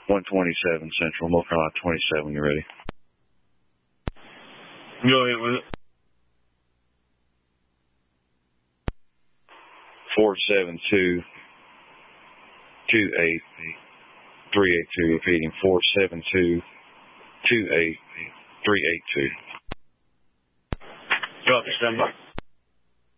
127 Central, North Carolina 27. You ready? Go ahead with it. 472-288-382. Repeating, 472-288-382. Copy, stand by.